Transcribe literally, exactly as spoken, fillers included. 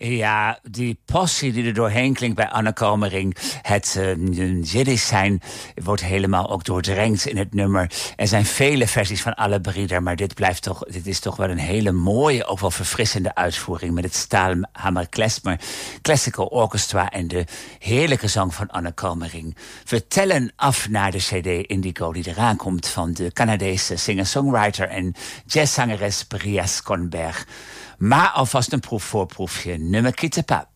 Ja, die passie die er doorheen klinkt bij Anne Kalmering. Het uh, Jiddisch zijn wordt helemaal ook doordrenkt in het nummer. Er zijn vele versies van alle Brieder, maar dit, blijft toch, dit is toch wel een hele mooie, ook wel verfrissende uitvoering met het Stahlhammer Klezmer Classical Orchestra en de heerlijke zang van Anne Kalmering. We tellen af naar de cd Indigo die eraan komt van de Canadese singer-songwriter en jazzzangeres Bria Skonberg. Maar alvast een proefvoorproefje. Ne me quitte pas.